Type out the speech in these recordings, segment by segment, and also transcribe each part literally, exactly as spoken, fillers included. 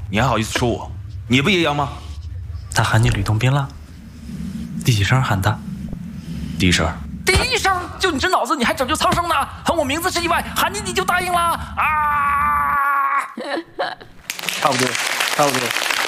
你还好意思说我？你不也一样吗？ 他喊你吕洞宾了？第几声喊的？ 第一声。 第一声，就你这脑子，你还拯救苍生呢？喊我名字是意外，喊你你就答应了啊？ 差不多，差不多。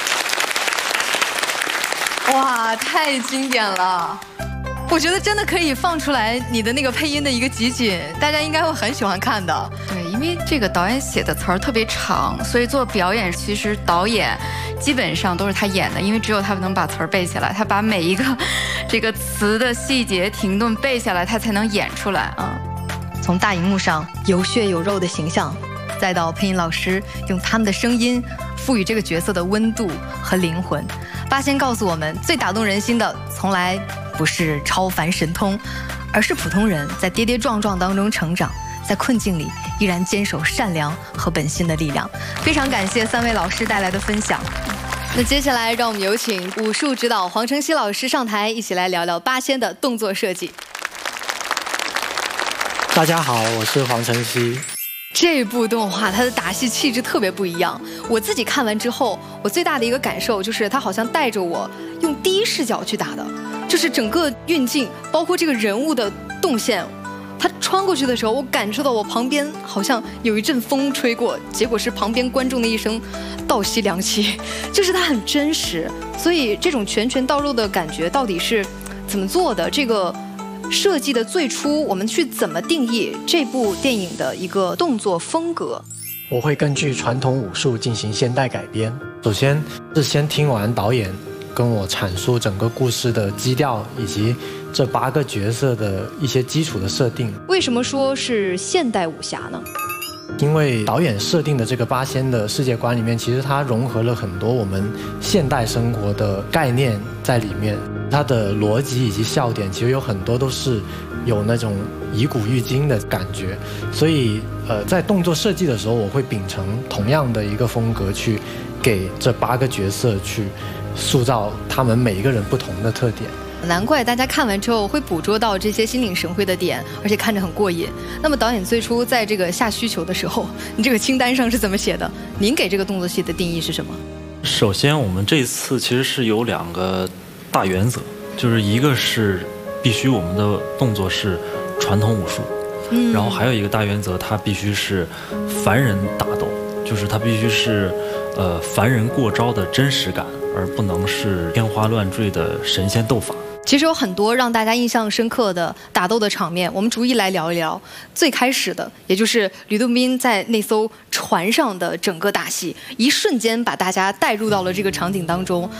哇，太经典了！我觉得真的可以放出来你的那个配音的一个集锦，大家应该会很喜欢看的。 对，因为这个导演写的词儿特别长，所以做表演其实导演基本上都是他演的，因为只有他能把词儿背下来，他把每一个这个词的细节停顿背下来，他才能演出来啊。 从大荧幕上有血有肉的形象，再到配音老师用他们的声音赋予这个角色的温度和灵魂。八仙告诉我们，最打动人心的从来不是超凡神通，而是普通人在跌跌撞撞当中成长，在困境里依然坚守善良和本心的力量。非常感谢三位老师带来的分享。那接下来让我们有请武术指导黄承熙老师上台，一起来聊聊八仙的动作设计。 大家好，我是黄承熙。 这部动画它的打戏气质特别不一样，我自己看完之后，我最大的一个感受就是它好像带着我用第一视角去打的，就是整个运镜，包括这个人物的动线，它穿过去的时候，我感受到我旁边好像有一阵风吹过，结果是旁边观众的一声倒吸凉气，就是它很真实。所以这种拳拳到肉的感觉到底是怎么做的？这个设计的最初，我们去怎么定义这部电影的一个动作风格？ 我会根据传统武术进行现代改编。首先是先听完导演跟我阐述整个故事的基调，以及这八个角色的一些基础的设定。 为什么说是现代武侠呢？ 因为导演设定的这个八仙的世界观里面，其实它融合了很多我们现代生活的概念在里面。它的逻辑以及笑点，其实有很多都是有那种以古喻今的感觉。所以，呃，在动作设计的时候，我会秉承同样的一个风格去给这八个角色去塑造他们每一个人不同的特点。 难怪大家看完之后会捕捉到这些心领神会的点，而且看着很过瘾。那么导演最初在这个下需求的时候，你这个清单上是怎么写的？您给这个动作戏的定义是什么？ 首先，我们这次其实是有两个大原则，就是一个是必须我们的动作是传统武术，嗯，然后还有一个大原则，它必须是凡人打斗，就是它必须是呃凡人过招的真实感，而不能是天花乱坠的神仙斗法。 其实有很多让大家印象深刻的打斗的场面，我们逐一来聊一聊。最开始的，也就是吕洞宾在那艘船上的整个打戏，一瞬间把大家带入到了这个场景当中。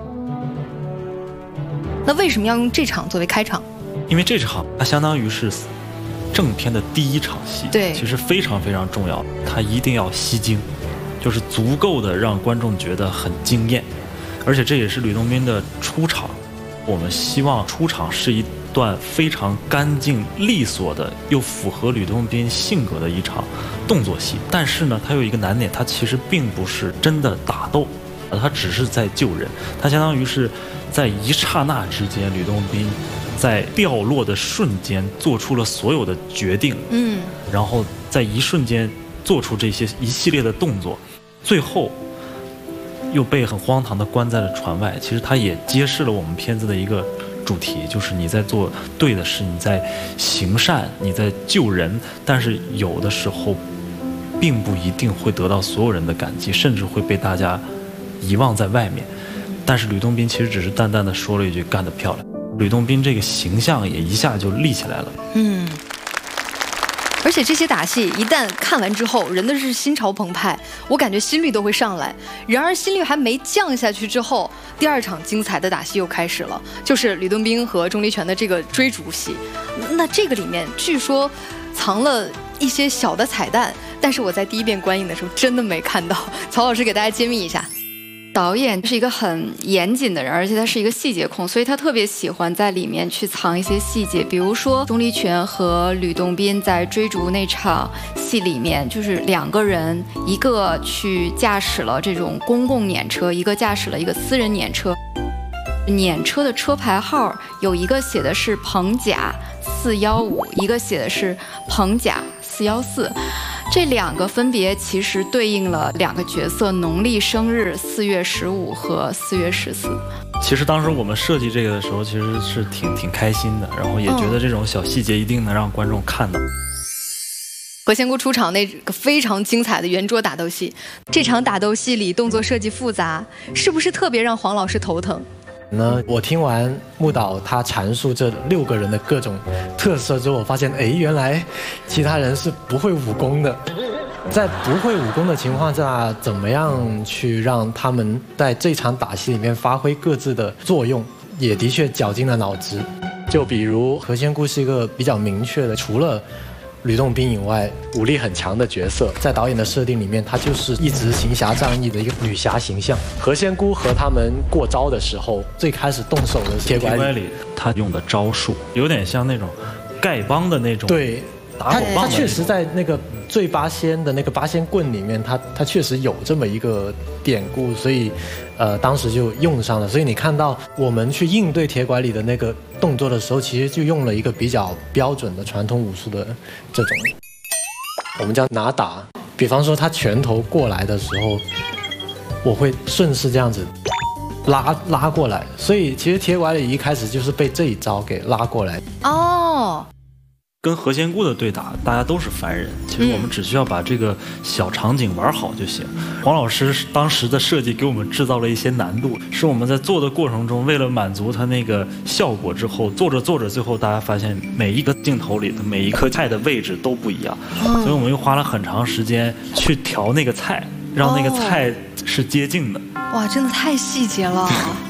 那为什么要用这场作为开场？ 因为这场它相当于是正片的第一场戏， 对， 其实非常非常重要，它一定要吸睛，就是足够的让观众觉得很惊艳，而且这也是吕洞宾的出场。我们希望出场是一段非常干净利索的，又符合吕洞宾性格的一场动作戏。但是呢，它有一个难点，它其实并不是真的打斗，它只是在救人。它相当于是在一刹那之间，吕洞宾在掉落的瞬间做出了所有的决定，嗯，然后在一瞬间做出这些一系列的动作，最后又被很荒唐地关在了船外。其实它也揭示了我们片子的一个主题，就是你在做对的事，你在行善，你在救人，但是有的时候并不一定会得到所有人的感激，甚至会被大家遗忘在外面。但是吕洞宾其实只是淡淡的说了一句干得漂亮，吕洞宾这个形象也一下就立起来了。 嗯，而且这些打戏一旦看完之后，人的是心潮澎湃，我感觉心率都会上来。然而心率还没降下去之后，第二场精彩的打戏又开始了，就是吕洞宾和钟离权的这个追逐戏。那这个里面据说藏了一些小的彩蛋，但是我在第一遍观影的时候真的没看到。曹老师给大家揭秘一下。 导演是一个很严谨的人，而且他是一个细节控，所以他特别喜欢在里面去藏一些细节。比如说钟离权和吕洞宾在追逐那场戏里面，就是两个人，一个去驾驶了这种公共辇车，一个驾驶了一个私人辇车。辇车的车牌号有一个写的是彭甲四幺五，一个写的是彭甲四幺四。 这两个分别其实对应了两个角色农历生日四月十五和四月十四。 其实当时我们设计这个的时候，其实是挺挺开心的，然后也觉得这种小细节一定能让观众看到。 何仙姑出场那个非常精彩的圆桌打斗戏，这场打斗戏里动作设计复杂，是不是特别让黄老师头疼？ 那我听完木导他阐述这六个人的各种特色之后，我发现，哎，原来其他人是不会武功的。在不会武功的情况下，怎么样去让他们在这场打戏里面发挥各自的作用，也的确绞尽了脑汁。就比如何仙姑是一个比较明确的，除了吕洞宾以外，武力很强的角色，在导演的设定里面，她就是一直行侠仗义的一个女侠形象。何仙姑和他们过招的时候，最开始动手的铁拐李， 他用的招数有点像那种丐帮的那种， 对。他他确实在那个醉八仙的那个八仙棍里面，他他确实有这么一个典故，所以，呃，当时就用上了。所以你看到我们去应对铁拐李的那个动作的时候，其实就用了一个比较标准的传统武术的这种，我们叫拿打。比方说他拳头过来的时候，我会顺势这样子拉拉过来，所以其实铁拐李一开始就是被这一招给拉过来。 哦。 跟何仙姑的对打，大家都是凡人，其实我们只需要把这个小场景玩好就行。黄老师当时的设计给我们制造了一些难度，是我们在做的过程中，为了满足他那个效果之后，做着做着，最后大家发现每一个镜头里的每一颗菜的位置都不一样，所以我们又花了很长时间去调那个菜，让那个菜是接近的。 哇，真的太细节了。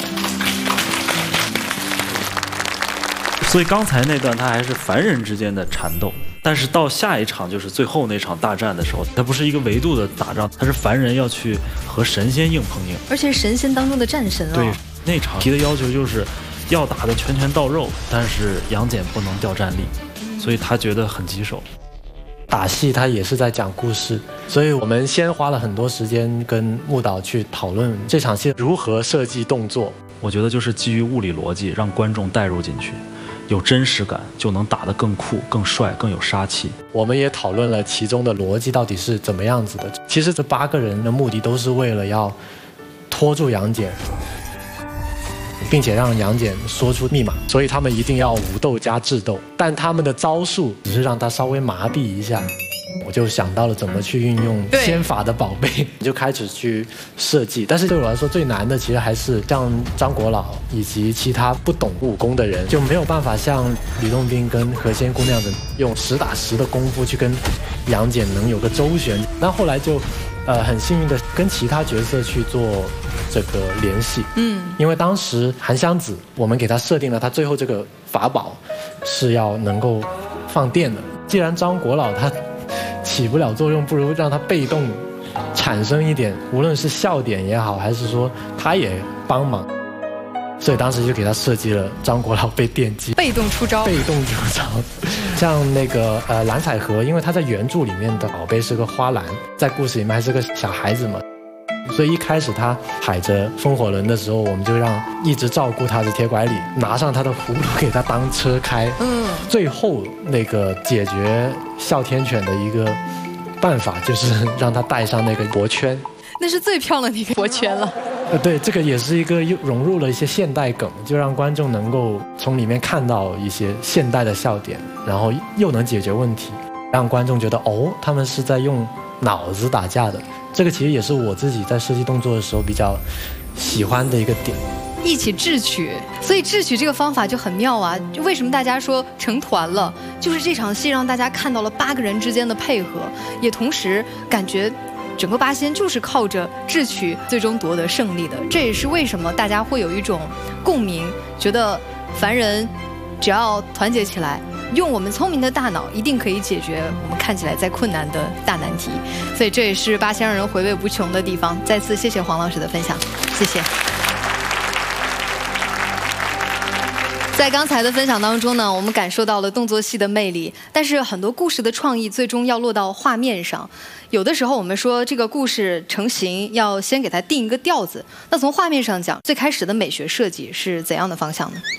所以刚才那段他还是凡人之间的缠斗，但是到下一场就是最后那场大战的时候，它不是一个维度的打仗，它是凡人要去和神仙硬碰硬， 而且是神仙当中的战神啊。 对，那场提的要求就是要打的拳拳到肉，但是杨戬不能掉战力，所以他觉得很棘手。 打戏他也是在讲故事，所以我们先花了很多时间跟木导去讨论这场戏如何设计动作。 我觉得就是基于物理逻辑，让观众带入进去，有真实感，就能打得更酷、更帅、更有杀气。 我们也讨论了其中的逻辑到底是怎么样子的。其实这八个人的目的都是为了要拖住杨戬，并且让杨戬说出密码，所以他们一定要武斗加智斗，但他们的招数只是让他稍微麻痹一下。我就想到了怎么去运用仙法的宝贝，就开始去设计。但是对我来说最难的其实还是像张国老以及其他不懂武功的人，就没有办法像吕洞宾跟何仙姑那样子用实打实的功夫去跟杨戬能有个周旋。那后来就呃很幸运的跟其他角色去做这个联系，嗯，因为当时韩湘子我们给他设定了他最后这个法宝是要能够放电的，既然张国老他起不了作用，不如让他被动产生一点，无论是笑点也好，还是说他也帮忙，所以当时就给他设计了张国老被电击， 被动出招， 被动出招。像那个呃蓝采和，因为他在原著里面的宝贝是个花篮，在故事里面还是个小孩子嘛，所以一开始他踩着风火轮的时候，我们就让一直照顾他的铁拐李拿上他的葫芦给他当车开。嗯，最后那个解决哮天犬的一个办法就是让他戴上那个脖圈， 那是最漂亮的一个脖圈了。 呃，对，这个也是一个又融入了一些现代梗，就让观众能够从里面看到一些现代的笑点，然后又能解决问题，让观众觉得哦，他们是在用脑子打架的。这个其实也是我自己在设计动作的时候比较喜欢的一个点。 一起智取，所以智取这个方法就很妙啊！就为什么大家说成团了，就是这场戏让大家看到了八个人之间的配合，也同时感觉整个八仙就是靠着智取最终夺得胜利的。这也是为什么大家会有一种共鸣，觉得凡人只要团结起来，用我们聪明的大脑，一定可以解决我们看起来再困难的大难题。所以这也是八仙让人回味无穷的地方。再次谢谢黄老师的分享，谢谢。在刚才的分享当中呢，我们感受到了动作戏的魅力，但是很多故事的创意最终要落到画面上。有的时候我们说这个故事成型要先给它定一个调子，那从画面上讲，最开始的美学设计是怎样的方向呢？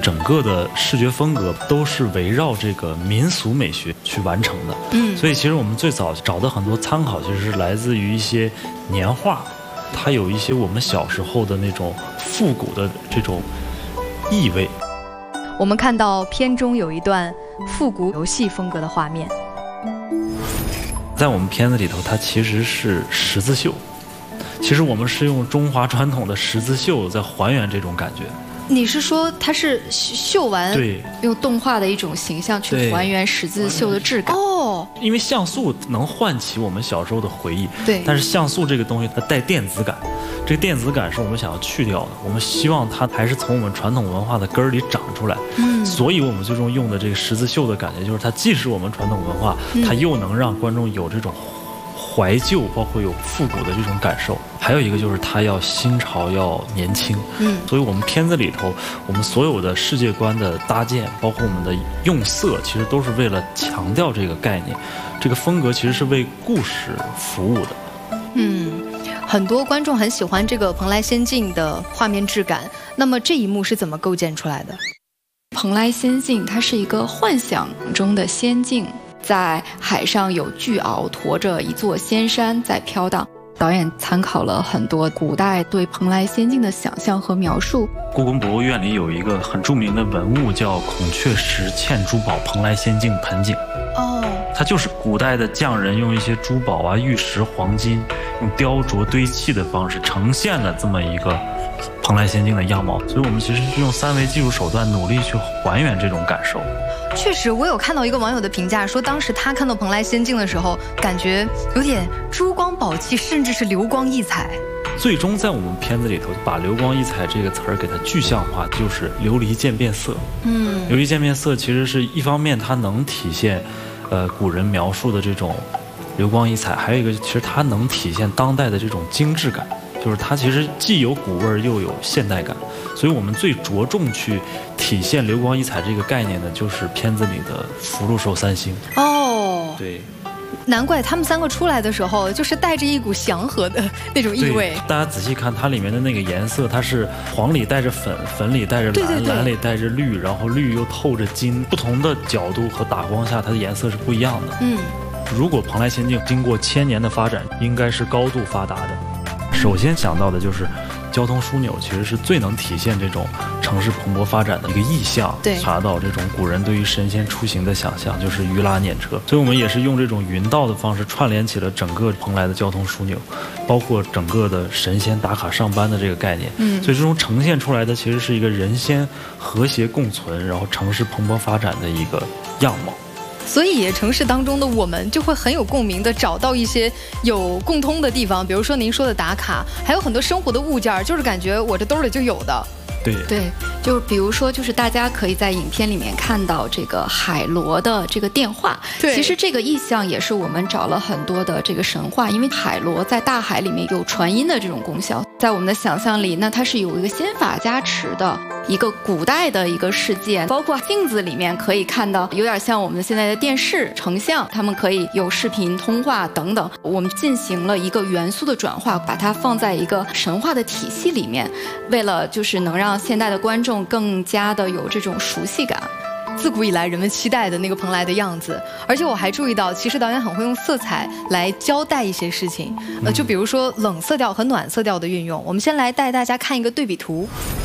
整个的视觉风格都是围绕这个民俗美学去完成的。嗯，所以其实我们最早找的很多参考，其实是来自于一些年画，它有一些我们小时候的那种复古的这种意味。 我们看到片中有一段复古游戏风格的画面， 在我们片子里头，它其实是十字绣。其实我们是用中华传统的十字绣在还原这种感觉。 你是说它是绣完， 对， 用动画的一种形象去还原十字绣的质感。 哦， 因为像素能唤起我们小时候的回忆， 对。 但是像素这个东西它带电子感，这个电子感是我们想要去掉的。我们希望它还是从我们传统文化的根儿里长出来。嗯。所以我们最终用的这个十字绣的感觉，就是它既是我们传统文化，嗯、它又能让观众有这种怀旧，包括有复古的这种感受。还有一个就是它要新潮，要年轻。嗯，所以我们片子里头，我们所有的世界观的搭建，包括我们的用色，其实都是为了强调这个概念。这个风格其实是为故事服务的。 嗯，很多观众很喜欢这个蓬莱仙境的画面质感。那么这一幕是怎么构建出来的？ 蓬莱仙境它是一个幻想中的仙境，在海上有巨鳌驮着一座仙山在飘荡。导演参考了很多古代对蓬莱仙境的想象和描述。 故宫博物院里有一个很著名的文物叫孔雀石嵌珠宝蓬莱仙境盆景。哦，它就是古代的匠人用一些珠宝啊、玉石、黄金，用雕琢堆砌的方式呈现了这么一个蓬莱仙境的样貌。所以我们其实是用三维技术手段努力去还原这种感受。 确实，我有看到一个网友的评价，说当时他看到蓬莱仙境的时候，感觉有点珠光宝气，甚至是流光溢彩。 最终在我们片子里头，把流光溢彩这个词儿给它具象化，就是琉璃渐变色。嗯，琉璃渐变色其实是一方面它能体现，呃，古人描述的这种流光溢彩，还有一个其实它能体现当代的这种精致感。就是它其实既有古味又有现代感，所以我们最着重去体现流光溢彩这个概念的，就是片子里的福禄寿三星。哦，对， 难怪他们三个出来的时候，就是带着一股祥和的那种意味。 大家仔细看它里面的那个颜色，它是黄里带着粉，粉里带着蓝， 对对对， 蓝里带着绿，然后绿又透着金，不同的角度和打光下，它的颜色是不一样的。嗯，如果蓬莱仙境经过千年的发展，应该是高度发达的。首先想到的就是交通枢纽，其实是最能体现这种城市蓬勃发展的一个意象，达到这种古人对于神仙出行的想象，就是鱼拉辇车。所以我们也是用这种云道的方式串联起了整个蓬莱的交通枢纽，包括整个的神仙打卡上班的这个概念。嗯，所以这种呈现出来的其实是一个人仙和谐共存，然后城市蓬勃发展的一个样貌。 所以城市当中的我们就会很有共鸣的找到一些有共通的地方，比如说您说的打卡，还有很多生活的物件，就是感觉我这兜里就有的。 对对，就比如说，就是大家可以在影片里面看到这个海螺的这个电话。 对， 其实这个意象也是我们找了很多的这个神话，因为海螺在大海里面有传音的这种功效，在我们的想象里，那它是有一个仙法加持的一个古代的一个世界。包括镜子里面可以看到，有点像我们现在的电视成像，他们可以有视频通话等等。我们进行了一个元素的转化，把它放在一个神话的体系里面，为了就是能让现代的观众更加的有这种熟悉感。 自古以来人们期待的那个蓬莱的样子。而且我还注意到，其实导演很会用色彩来交代一些事情，呃，就比如说冷色调和暖色调的运用。我们先来带大家看一个对比图。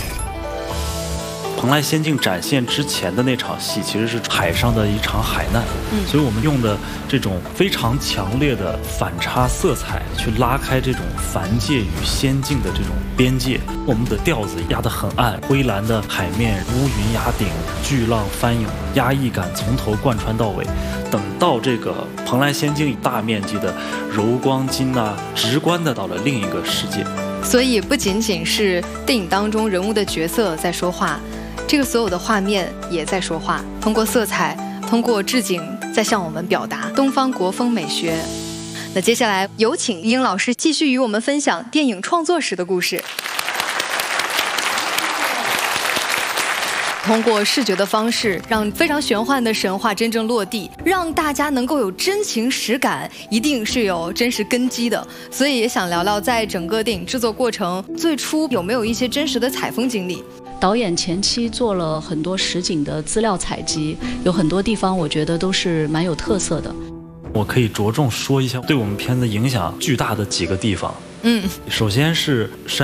蓬莱仙境展现之前的那场戏其实是海上的一场海难，嗯，所以我们用的这种非常强烈的反差色彩去拉开这种凡界与仙境的这种边界。我们的调子压得很暗，灰蓝的海面，乌云压顶，巨浪翻涌，压抑感从头贯穿到尾。等到这个蓬莱仙境大面积的柔光金啊，直观的到了另一个世界。 所以不仅仅是电影当中人物的角色在说话，这个所有的画面也在说话，通过色彩，通过置景，在向我们表达东方国风美学。那接下来有请英老师继续与我们分享电影创作时的故事。通过视觉的方式，让非常玄幻的神话真正落地，让大家能够有真情实感，一定是有真实根基的。所以也想聊聊，在整个电影制作过程，最初有没有一些真实的采风经历？ 导演前期做了很多实景的资料采集，有很多地方我觉得都是蛮有特色的。 我可以着重说一下对我们片子影响巨大的几个地方。 嗯， 首先是山